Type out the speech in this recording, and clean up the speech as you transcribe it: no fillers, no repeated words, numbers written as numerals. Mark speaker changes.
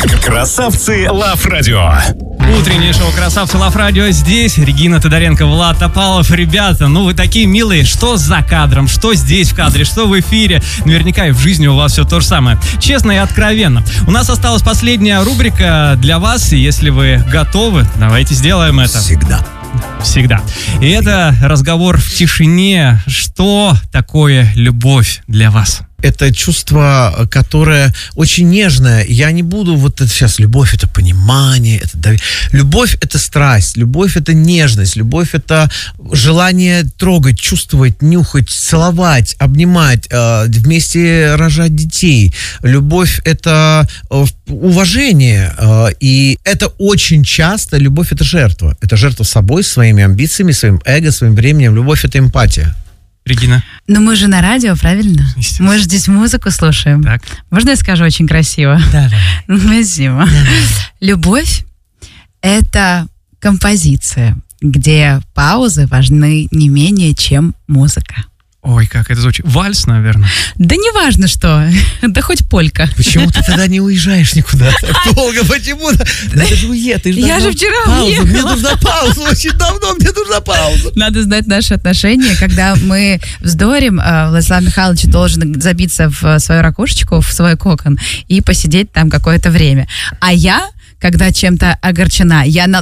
Speaker 1: Красавцы Лав Радио.
Speaker 2: Утреннее шоу «Красавцы Лав Радио» здесь. Регина Тодоренко, Влад Топалов. Ребята, ну вы такие милые. Что за кадром, что здесь в кадре, что в эфире. Наверняка и в жизни у вас все то же самое. Честно и откровенно. У нас осталась последняя рубрика для вас. И если вы готовы, давайте сделаем это. Всегда. И это разговор в тишине. Что такое любовь для вас?
Speaker 3: Это чувство, которое очень нежное. Я не буду вот это сейчас. Любовь — это понимание, это доверие. Любовь — это страсть, любовь — это нежность, любовь — это желание трогать, чувствовать, нюхать, целовать, обнимать, вместе рожать детей. Любовь — это уважение. И это очень часто любовь — это жертва. Это жертва собой, своими амбициями, своим эго, своим временем. Любовь — это эмпатия.
Speaker 2: Регина?
Speaker 4: Ну, мы же на радио, правильно? Мы же здесь музыку слушаем.
Speaker 2: Так.
Speaker 4: Можно я скажу очень красиво?
Speaker 2: Да.
Speaker 4: Спасибо. Любовь — это композиция, где паузы важны не менее, чем музыка.
Speaker 2: Ой, как это звучит. Вальс, наверное.
Speaker 4: Да не важно что, да хоть полька.
Speaker 3: Почему ты тогда не уезжаешь никуда так долго? Почему? Это же уед.
Speaker 4: Я же вчера уехала.
Speaker 3: Мне нужна пауза. Очень давно мне нужна пауза.
Speaker 4: Надо знать наши отношения, когда мы вздорим, Владислав Михайлович должен забиться в свою ракушечку, в свой кокон и посидеть там какое-то время. А я, когда чем-то огорчена, я